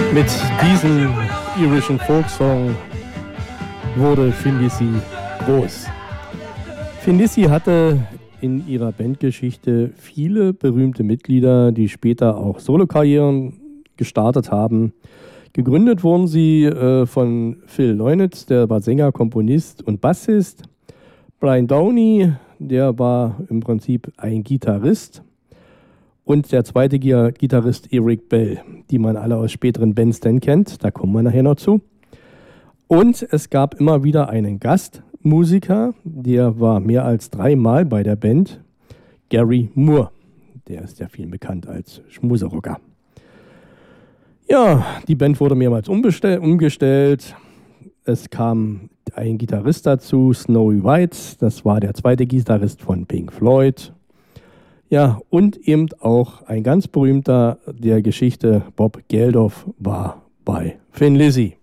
Mit diesem irischen Folksong wurde Thin Lizzy groß. Thin Lizzy hatte in ihrer Bandgeschichte viele berühmte Mitglieder, die später auch Solokarrieren gestartet haben. Gegründet wurden sie von Phil Lynott, der war Sänger, Komponist und Bassist. Brian Downey, der war im Prinzip ein Gitarrist. Und der zweite Gitarrist Eric Bell, die man alle aus späteren Bands dann kennt. Da kommen wir nachher noch zu. Und es gab immer wieder einen Gastmusiker, der war mehr als 3 Mal bei der Band, Gary Moore. Der ist ja vielen bekannt als Schmuserocker. Ja, die Band wurde mehrmals umgestellt. Es kam ein Gitarrist dazu, Snowy White. Das war der zweite Gitarrist von Pink Floyd. Ja, und eben auch ein ganz berühmter der Geschichte, Bob Geldof, war bei Thin Lizzy.